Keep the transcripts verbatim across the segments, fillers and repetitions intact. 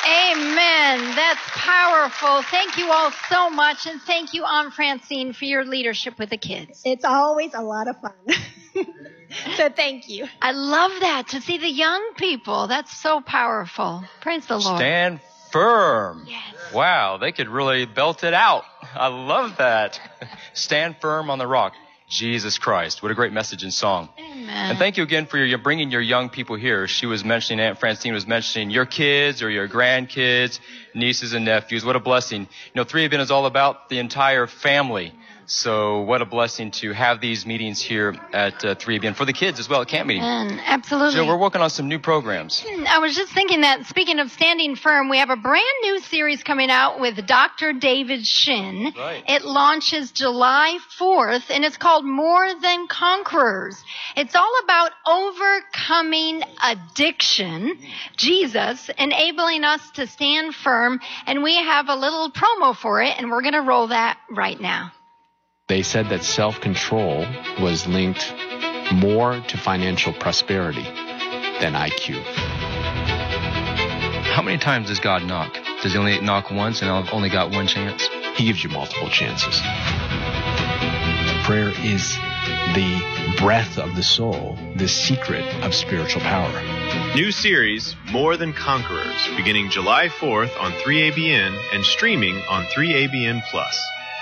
Amen. That's powerful. Thank you all so much. And thank you, Aunt Francine, for your leadership with the kids. It's always a lot of fun. So thank you. I love that, to see the young people. That's so powerful. Praise the Lord. Stand firm. Yes. Wow, they could really belt it out. I love that. Stand firm on the rock. Jesus Christ. What a great message and song. Amen. And thank you again for your bringing your young people here. She was mentioning, Aunt Francine was mentioning your kids or your grandkids, nieces and nephews. What a blessing. You know, three A B N is all about the entire family. So what a blessing to have these meetings here at uh, three A B N for the kids as well at camp meeting. And absolutely. So we're working on some new programs. I was just thinking that, speaking of standing firm, we have a brand new series coming out with Doctor David Shin. Right. It launches July fourth, and it's called More Than Conquerors. It's all about overcoming addiction, Jesus enabling us to stand firm, and we have a little promo for it, and we're going to roll that right now. They said that self-control was linked more to financial prosperity than I Q. How many times does God knock? Does he only knock once and I've only got one chance? He gives you multiple chances. Prayer is the breath of the soul, the secret of spiritual power. New series, More Than Conquerors, beginning July fourth on three A B N and streaming on three A B N Plus.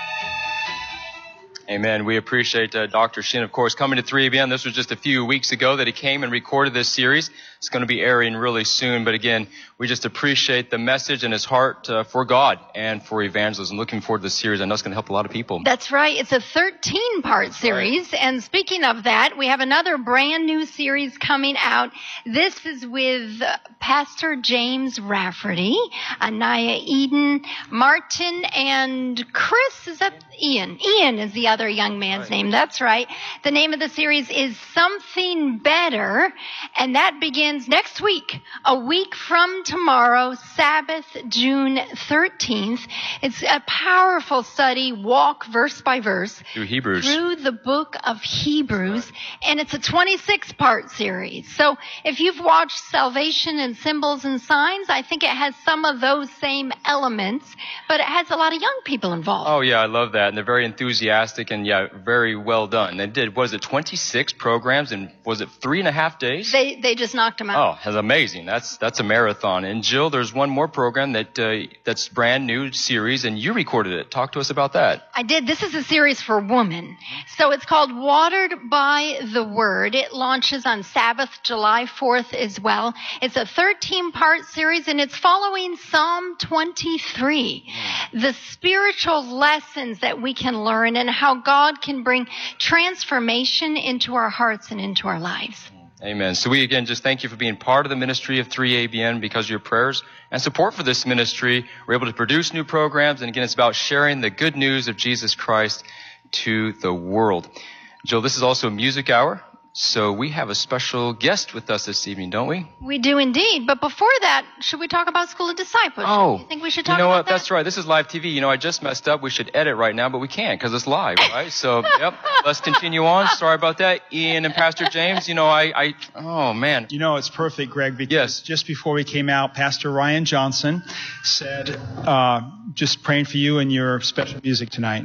Amen. We appreciate uh, Doctor Shin, of course, coming to three A B N. This was just a few weeks ago that he came and recorded this series. It's going to be airing really soon. But again, we just appreciate the message and his heart uh, for God and for evangelism. Looking forward to this series. I know it's going to help a lot of people. That's right. It's a thirteen-part series. Right. And speaking of that, we have another brand new series coming out. This is with uh, Pastor James Rafferty, Anaya Eden, Martin, and Chris. Is that Ian? Ian is the other young man's right. name. That's right. The name of the series is Something Better, and that begins next week, a week from tomorrow, Sabbath, June thirteenth. It's a powerful study, walk verse by verse through Hebrews, through the book of Hebrews, and it's a twenty-six part series. So if you've watched Salvation and Symbols and Signs, I think it has some of those same elements, but it has a lot of young people involved. Oh yeah, I love that, and they're very enthusiastic and yeah, very well done. They did, what is it, twenty-six programs in, was it three and a half days? They they just knocked them out. Oh, that's amazing. That's that's a marathon. And Jill, there's one more program that uh, that's brand new series, and you recorded it. Talk to us about that. I did. This is a series for women. So it's called Watered by the Word. It launches on Sabbath, July fourth as well. It's a thirteen part series, and it's following Psalm twenty-three. The spiritual lessons that we can learn and how God can bring transformation into our hearts and into our lives. Amen. So we, again, just thank you for being part of the ministry of three A B N. Because of your prayers and support for this ministry, we're able to produce new programs. And again, it's about sharing the good news of Jesus Christ to the world. Jill, this is also a music hour. So we have a special guest with us this evening, don't we? We do indeed. But before that, should we talk about School of Discipleship? Oh, you think we should talk you know about what? that? That's right. This is live T V. You know, I just messed up. We should edit right now, but we can't because it's live, right? So, yep. Let's continue on. Sorry about that. Ian and Pastor James, you know, I, I, oh man. You know, it's perfect, Greg, because yes. just before we came out, Pastor Ryan Johnson said, uh, just praying for you and your special music tonight.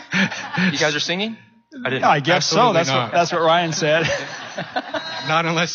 You guys are singing? I didn't. I guess Absolutely so. That's not. what, that's what Ryan said. Not unless